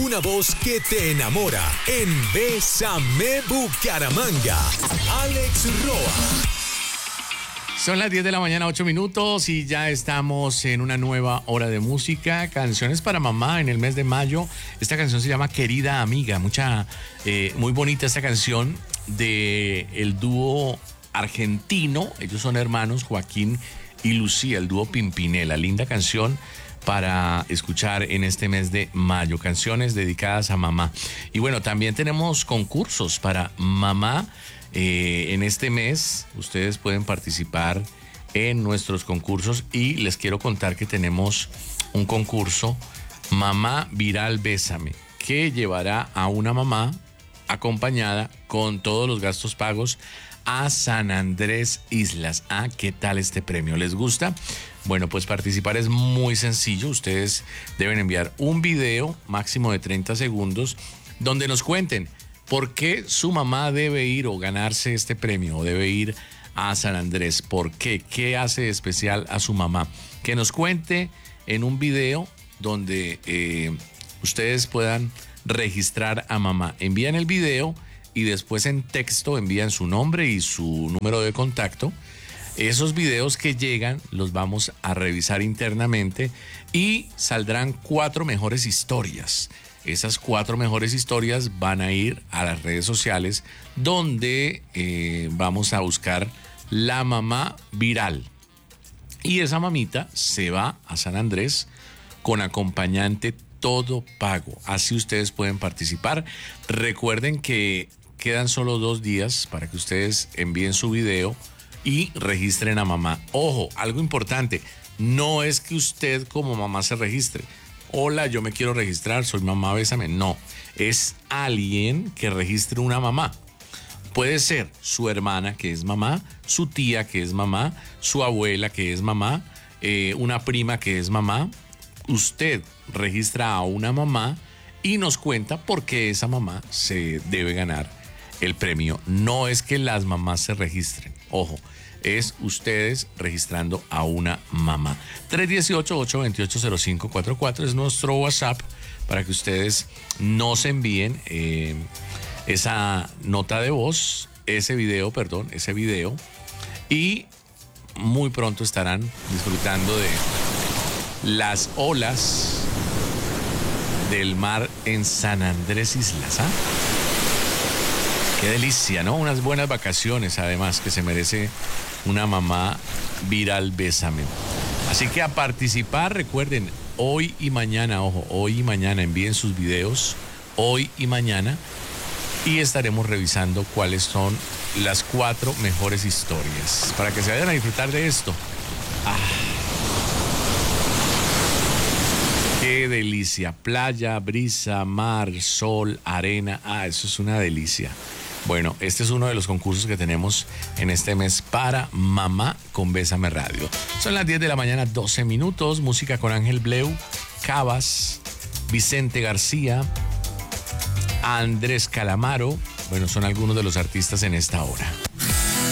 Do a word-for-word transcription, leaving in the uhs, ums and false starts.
una voz que te enamora. En Bésame Bucaramanga, Alex Roa. Son las diez de la mañana, ocho minutos, y ya estamos en una nueva hora de música. Canciones para mamá en el mes de mayo. Esta canción se llama Querida Amiga. Mucha, eh, muy bonita esta canción de el dúo argentino. Ellos son hermanos, Joaquín y Lucía, el dúo Pimpinela. Linda canción para escuchar en este mes de mayo. Canciones dedicadas a mamá. Y bueno, también tenemos concursos para mamá. Eh, en este mes ustedes pueden participar en nuestros concursos y les quiero contar que tenemos un concurso Mamá Viral Bésame, que llevará a una mamá acompañada con todos los gastos pagos a San Andrés Islas. Ah, ¿qué tal este premio? ¿Les gusta? Bueno, pues participar es muy sencillo. Ustedes deben enviar un video máximo de treinta segundos donde nos cuenten ¿por qué su mamá debe ir o ganarse este premio o debe ir a San Andrés? ¿Por qué? ¿Qué hace especial a su mamá? Que nos cuente en un video donde eh, ustedes puedan registrar a mamá. Envían el video y después en texto envían su nombre y su número de contacto. Esos videos que llegan los vamos a revisar internamente y saldrán cuatro mejores historias. Esas cuatro mejores historias van a ir a las redes sociales donde eh, vamos a buscar la mamá viral. Y esa mamita se va a San Andrés con acompañante todo pago. Así ustedes pueden participar. Recuerden que quedan solo dos días para que ustedes envíen su video y registren a mamá. Ojo, algo importante, no es que usted como mamá se registre. Hola, yo me quiero registrar, soy mamá Bésame. No, es alguien que registre una mamá. Puede ser su hermana, que es mamá, su tía, que es mamá, su abuela, que es mamá, eh, una prima, que es mamá. Usted registra a una mamá y nos cuenta por qué esa mamá se debe ganar el premio. No es que las mamás se registren, ojo. Es ustedes registrando a una mamá. tres uno ocho, ocho dos ocho, cero cinco cuatro cuatro es nuestro WhatsApp para que ustedes nos envíen eh, esa nota de voz, ese video, perdón, ese video. Y muy pronto estarán disfrutando de las olas del mar en San Andrés Islas. ¿Ah? Qué delicia, ¿no? Unas buenas vacaciones, además, que se merece una mamá viral Bésame. Así que a participar, recuerden, hoy y mañana, ojo, hoy y mañana envíen sus videos, hoy y mañana, y estaremos revisando cuáles son las cuatro mejores historias, para que se vayan a disfrutar de esto. ¡Ah! ¡Qué delicia! Playa, brisa, mar, sol, arena. Ah, eso es una delicia. Bueno, este es uno de los concursos que tenemos en este mes para mamá con Bésame Radio. Son las diez de la mañana, doce minutos. Música con Ángel Bleu, Cabas, Vicente García, Andrés Calamaro. Bueno, son algunos de los artistas en esta hora.